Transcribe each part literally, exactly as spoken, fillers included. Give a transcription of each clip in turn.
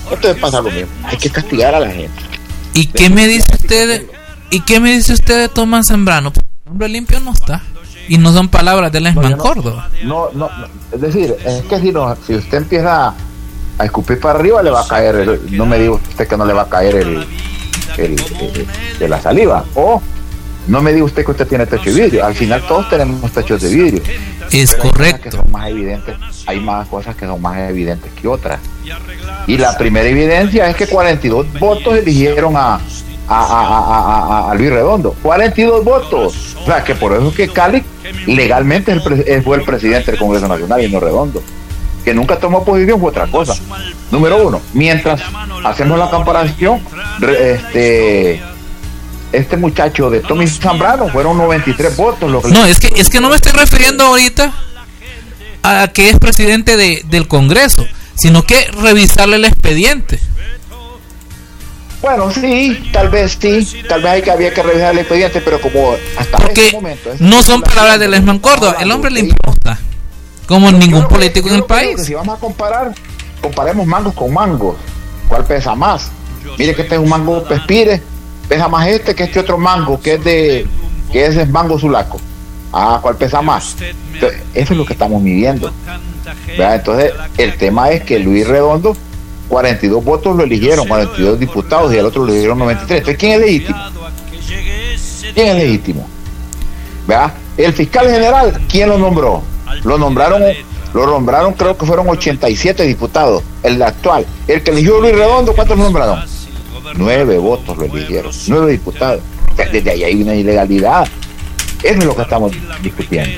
Entonces pasa lo mismo, hay que castigar a la gente. ¿Y qué me dice usted? ¿Y qué me dice usted de Tomás Zambrano? El hombre limpio no está. Y no son palabras de Lesman no, Córdoba. No, no, no, es decir, es que si, no, si usted empieza a escupir para arriba, le va a caer, el, no me diga usted que no le va a caer el, el, el de la saliva. O no me diga usted que usted tiene techo de vidrio. Al final todos tenemos techos de vidrio. Es pero correcto. Hay cosas que son más evidentes, hay más cosas que son más evidentes que otras. Y la primera evidencia es que cuarenta y dos votos eligieron a A, a, a, a, a Luis Redondo, cuarenta y dos votos. O sea, que por eso es que Cali legalmente es el, es, fue el presidente del Congreso Nacional y no Redondo. Que nunca tomó posición fue otra cosa. Número uno, mientras hacemos la comparación, este este muchacho de Tommy Zambrano fueron noventa y tres votos. Lo que no, es que, es que no me estoy refiriendo ahorita a que es presidente de, del Congreso, sino que revisarle el expediente. Bueno, sí, tal vez sí, tal vez hay que, había que revisar el expediente, pero como hasta porque ese momento... no son palabras de Lesman Córdoba, el hombre le importa, como ningún yo político yo en el país. Si vamos a comparar, comparemos mangos con mangos, ¿cuál pesa más? Mire que este es un mango Pespire, pesa más este que este otro mango, que es de que es el mango Sulaco. Ah, ¿cuál pesa más? Entonces, eso es lo que estamos midiendo, ¿verdad? Entonces, el tema es que Luis Redondo, cuarenta y dos votos lo eligieron, cuarenta y dos diputados, y el otro lo eligieron noventa y tres. Entonces, ¿quién es legítimo? ¿Quién es legítimo? ¿Verdad? El fiscal general, ¿quién lo nombró? Lo nombraron, lo nombraron, creo que fueron ochenta y siete diputados, el actual. El que eligió Luis Redondo, ¿cuántos lo nombraron? Nueve votos lo eligieron, nueve diputados. O sea, desde ahí hay una ilegalidad. Eso es lo que estamos discutiendo.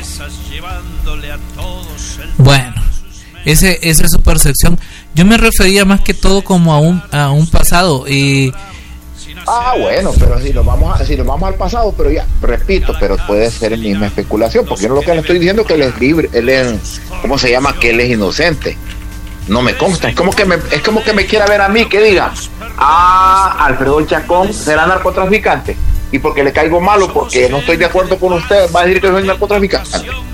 Bueno, ese, esa es su percepción. Yo me refería más que todo como a un a un pasado. Eh, ah, bueno, pero si nos vamos a, si nos vamos al pasado, pero ya, repito, pero puede ser misma especulación, porque yo lo que le estoy diciendo es que él es libre, él es, ¿cómo se llama? Que él es inocente. No me consta, es como que me, es como que me quiera ver a mí que diga, ah, Alfredo Chacón será narcotraficante, y porque le caigo malo, porque no estoy de acuerdo con usted, va a decir que soy narcotraficante.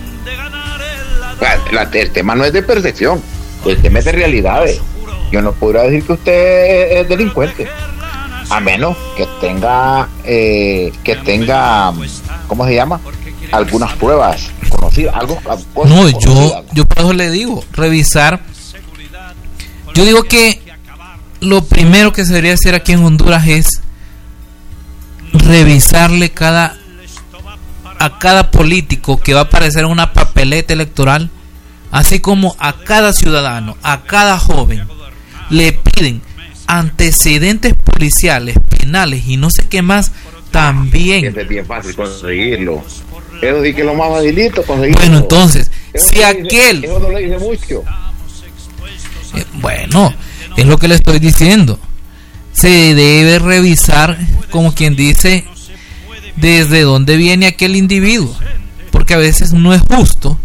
La, la, el tema no es de percepción, el tema es de realidades. Yo no podría decir que usted es delincuente, a menos que tenga eh, que tenga, ¿cómo se llama? Algunas pruebas conocidas, algo. No, yo, yo por eso le digo, revisar. Yo digo que lo primero que se debería hacer aquí en Honduras es revisarle cada a cada político que va a aparecer en una papeleta electoral, así como a cada ciudadano, a cada joven, le piden antecedentes policiales, penales y no sé qué más también. Es bien fácil conseguirlo. Eso sí que es lo más facilito conseguirlo. Bueno, entonces, eso si no aquel... Dice, eso no le dice mucho. Eh, bueno, es lo que le estoy diciendo. Se debe revisar, como quien dice, desde dónde viene aquel individuo, porque a veces no es justo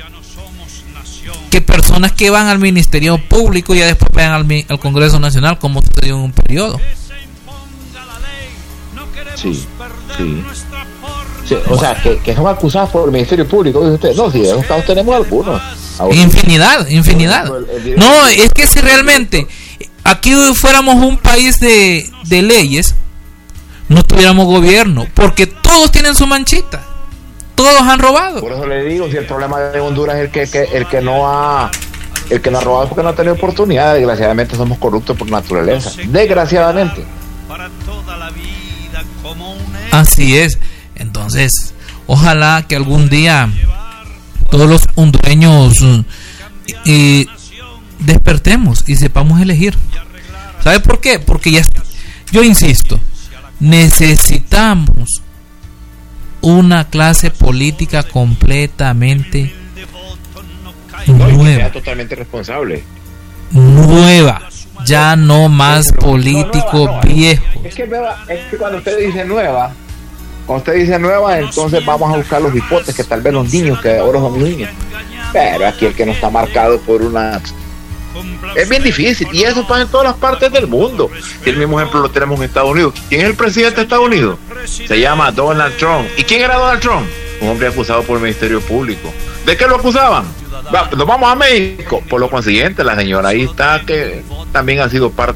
que personas que van al Ministerio Público ya después vayan al, al Congreso Nacional, como sucedió en un periodo. Sí, sí. Sí, o sea, que, que son acusados por el Ministerio Público, dice usted. No, si de esos casos tenemos algunos. Ahora, infinidad, infinidad. No, es que si realmente aquí fuéramos un país de, de leyes, no tuviéramos gobierno, porque todos tienen su manchita, todos han robado. Por eso le digo, si el problema de Honduras es el que, que el que no ha el que no ha robado porque no ha tenido oportunidad. Desgraciadamente somos corruptos por naturaleza, desgraciadamente. Así es. Entonces, ojalá que algún día todos los hondureños eh, despertemos y sepamos elegir. ¿Sabe por qué? Porque ya, yo insisto, necesitamos una clase política completamente no, nueva, y que sea totalmente responsable, nueva, ya no más políticos viejos. Es que, nueva, es que cuando usted dice nueva, cuando usted dice nueva, entonces vamos a buscar los hipotes que tal vez los niños que ahora son niños, pero aquí el que no está marcado por una... Es bien difícil, y eso pasa en todas las partes del mundo. Y el mismo ejemplo lo tenemos en Estados Unidos. ¿Quién es el presidente de Estados Unidos? Se llama Donald Trump. ¿Y quién era Donald Trump? Un hombre acusado por el Ministerio Público. ¿De qué lo acusaban? Va, nos vamos a México. Por lo consiguiente, la señora ahí está, que también ha sido parte